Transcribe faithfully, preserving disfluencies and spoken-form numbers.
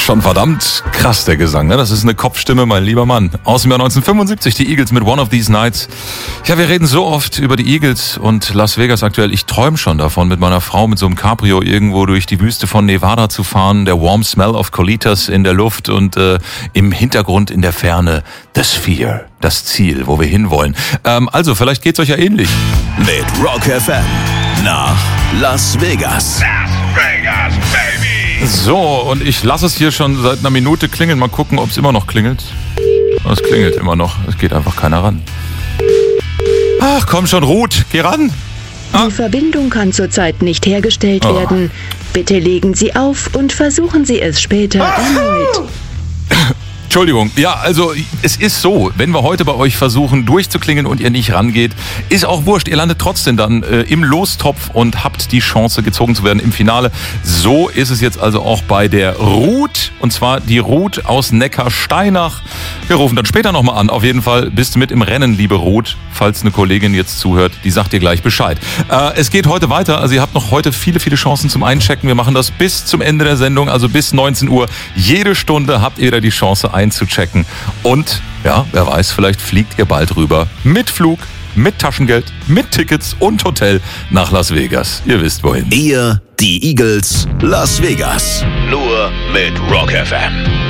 Schon verdammt krass, der Gesang, ne? Das ist eine Kopfstimme, mein lieber Mann. Aus dem Jahr neunzehnhundertfünfundsiebzig, die Eagles mit One of These Nights. Ja, wir reden so oft über die Eagles und Las Vegas aktuell. Ich träume schon davon, mit meiner Frau mit so einem Cabrio irgendwo durch die Wüste von Nevada zu fahren. Der warm smell of Colitas in der Luft und äh, im Hintergrund in der Ferne The Sphere, das Ziel, wo wir hinwollen. Ähm, also, vielleicht geht's euch ja ähnlich. Mit Rock F M nach Las Vegas. Las Vegas, baby! So, und ich lasse es hier schon seit einer Minute klingeln. Mal gucken, ob es immer noch klingelt. Es klingelt immer noch. Es geht einfach keiner ran. Ach, komm schon, Ruth, geh ran. Die Verbindung kann zurzeit nicht hergestellt Oh. werden. Bitte legen Sie auf und versuchen Sie es später erneut. Entschuldigung, ja, also es ist so, wenn wir heute bei euch versuchen durchzuklingeln und ihr nicht rangeht, ist auch wurscht, ihr landet trotzdem dann äh, im Lostopf und habt die Chance gezogen zu werden im Finale. So ist es jetzt also auch bei der Ruth, und zwar die Ruth aus Neckarsteinach. Wir rufen dann später nochmal an, auf jeden Fall bist du mit im Rennen, liebe Ruth, falls eine Kollegin jetzt zuhört, die sagt dir gleich Bescheid. Äh, es geht heute weiter, also ihr habt noch heute viele, viele Chancen zum Einchecken. Wir machen das bis zum Ende der Sendung, also bis neunzehn Uhr. Jede Stunde habt ihr da die Chance einzuchecken. Und, ja, wer weiß, vielleicht fliegt ihr bald rüber mit Flug, mit Taschengeld, mit Tickets und Hotel nach Las Vegas. Ihr wisst wohin. Ihr, die Eagles, Las Vegas. Nur mit Rock F M.